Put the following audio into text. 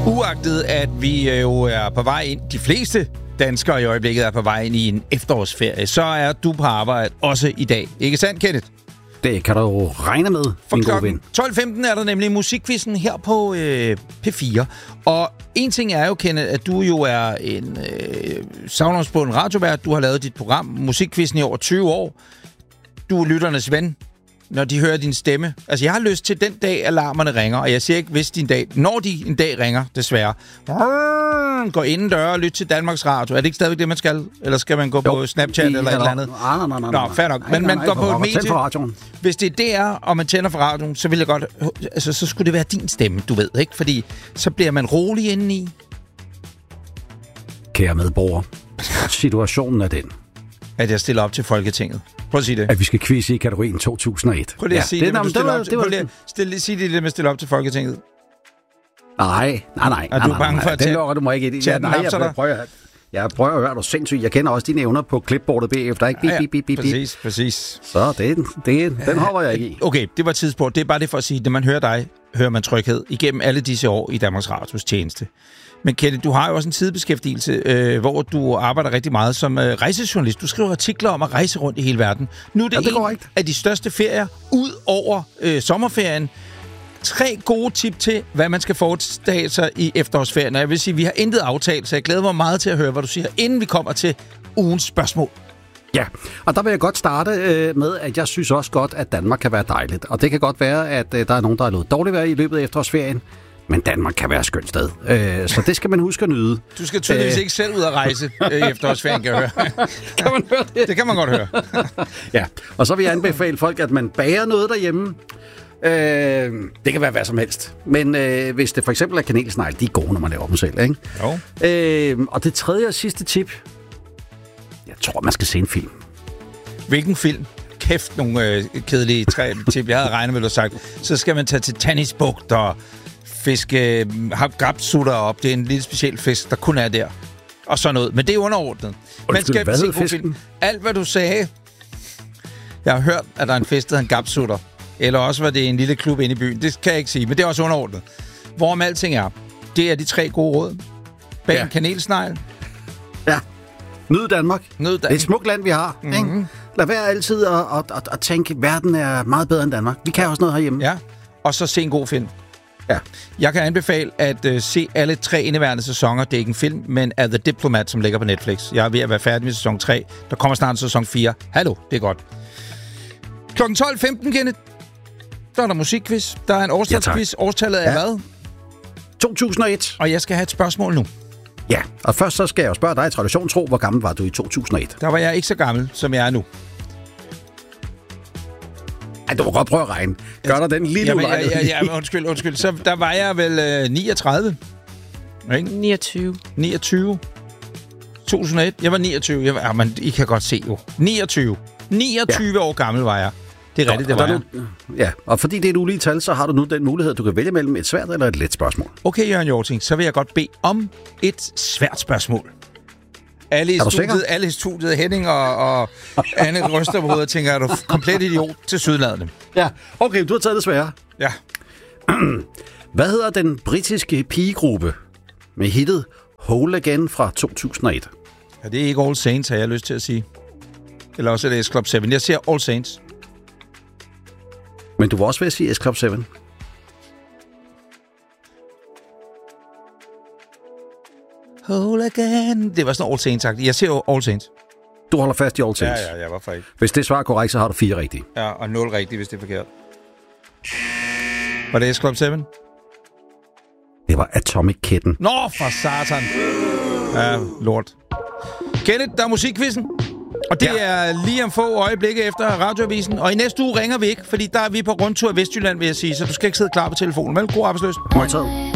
Uagtet at vi jo er på vej ind, de fleste danskere i øjeblikket er på vej ind i en efterårsferie, så er du på arbejde også i dag. Ikke sandt, Kenneth? Det kan du jo regne med, min gode ven. 12.15 er der nemlig musikquizzen her på P4. Og en ting er jo, Kenneth, at du jo er en savnomsbunden radiovært. Du har lavet dit program, musikquizzen, i over 20 år. Du er lytternes ven, når de hører din stemme. Altså, jeg har lyst til den dag, alarmerne ringer, og jeg siger ikke, hvis din dag, når de en dag ringer, desværre. Gå indendør og lyt til Danmarks Radio. Er det ikke stadigvæk det, man skal? Eller skal man gå på Snapchat eller et eller andet? Nej. Nå, fair nok. Men man går på et medie. Hvis det er DR, og man tænder for radioen, så vil jeg godt... Altså, så skulle det være din stemme, du ved, ikke? Fordi så bliver man rolig indeni. Kære medborger, situationen er den, at jeg stiller op til Folketinget. Prøv at sige det. At vi skal quizze i kategorien 2001. Prøv lige at sige det, men sige det med at stille op til Folketinget. Nej. Er du bange for at tage... Den lukker du mig ikke i. Jeg prøver at høre, du er sindssygt. Jeg kender også dine evner på klipbordet bagefter, ikke? Præcis. Så den hopper jeg ikke i. Okay, det var tidspunkt. Det er bare det for at sige, at når man hører dig, hører man tryghed igennem alle disse år i Danmarks Radios tjeneste. Men Kenneth, du har jo også en sidebeskæftigelse, hvor du arbejder rigtig meget som rejsejournalist. Du skriver artikler om at rejse rundt i hele verden. Nu er det en af de største ferier ud over sommerferien. 3 gode tip til, hvad man skal foretage sig i efterårsferien. Og jeg vil sige, at vi har intet aftalt, så jeg glæder mig meget til at høre, hvad du siger, inden vi kommer til ugens spørgsmål. Ja, og der vil jeg godt starte med, at jeg synes også godt, at Danmark kan være dejligt. Og det kan godt være, at der er nogen, der er noget dårligt vejr i løbet af efterårsferien. Men Danmark kan være et skønt sted. Så det skal man huske at nyde. Du skal tydeligvis ikke selv ud at rejse i efterårsferien, kan jeg høre. Kan man høre det? Det kan man godt høre. Ja, og så vil jeg anbefale folk, at man bager noget derhjemme. Det kan være hvad som helst. Men hvis det for eksempel er kanelsnegle, de er gode, når man laver dem selv, ikke? Jo. Og det tredje og sidste tip. Jeg tror, man skal se en film. Hvilken film? Kæft, nogle kedelige tip, jeg havde regnet med, du sagt. Så skal man tage til Tannisbugt og fiske gabsutter op. Det er en lille speciel fisk, der kun er der. Og sådan noget. Men det er underordnet. Man skal hvad se fisken? Alt, hvad du sagde. Jeg har hørt, at der er en fest, der hedder en gabsutter. Eller også var det en lille klub inde i byen. Det kan jeg ikke sige, men det er også underordnet. Hvorom alting er. Det er de 3 gode råd. Bag en kanelsnegl. Ja. Nyd Danmark. Det er et smukt land, vi har. Mm-hmm. Ikke? Lad være altid at tænke, at verden er meget bedre end Danmark. Vi kan også noget herhjemme. Ja, og så se en god film. Ja. Jeg kan anbefale at se alle 3 indeværende sæsoner. Det er ikke en film, men er The Diplomat, som ligger på Netflix. Jeg er ved at være færdig med sæson 3. Der kommer snart sæson 4. Hallo, det er godt. Klokken 12.15, Kenneth. Der er der musikquiz. Der er en årstalsquiz. Årstallet er hvad? 2001. Og jeg skal have et spørgsmål nu. Ja, og først så skal jeg jo spørge dig, tradition tro, hvor gammel var du i 2001? Der var jeg ikke så gammel, som jeg er nu. Ej, du må godt prøve at regne. Gør der den lille ulejlighed? Ja, undskyld. Så der var jeg vel 39. Ikke? 29. 2001. Jeg var 29. Men I kan godt se jo. 29 år gammel var jeg. Det er rigtigt, det var jeg. Ja, og fordi det er et ulige tal, så har du nu den mulighed, at du kan vælge mellem et svært eller et let spørgsmål. Okay, Jørgen Hjorting, så vil jeg godt bede om et svært spørgsmål. Alle i studiet, Henning og Anne ryster på hovedet og tænker, er du komplet idiot til sydladende? Ja, okay, du har taget det svære. Ja. Hvad hedder den britiske pigegruppe med hittet Whole Again fra 2001? Ja, det er ikke All Saints, har jeg lyst til at sige. Eller også er det S-Club 7. Jeg siger All Saints. Men du var også ved at sige S-Club 7. Whole Again. Det var sådan All Saints-agtigt. Jeg siger jo All Saints. Du holder fast i All Saints? Ja, hvorfor ikke? Hvis det svarer korrekt, så har du 4 rigtige. Ja, og 0 rigtige, hvis det er forkert. Var det S-Club 7? Det var Atomic Kitten. Nå, for satan. Ja, lort. Kenneth, der er musikquizzen. Og det er lige om få øjeblikke efter radioavisen. Og i næste uge ringer vi ikke, fordi der er vi på rundtur i Vestjylland, vil jeg sige. Så du skal ikke sidde klar på telefonen. Vel, god arbejdsløs. Modtaget.